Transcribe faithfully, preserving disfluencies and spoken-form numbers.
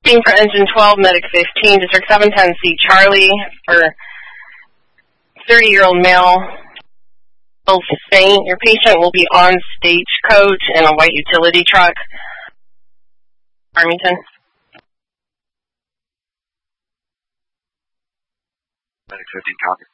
Being for engine twelve, medic fifteen, district seven ten C Charlie, for thirty-year-old male, faint. Your patient will be on stagecoach in a white utility truck. Farmington. Medic fifteen, copy.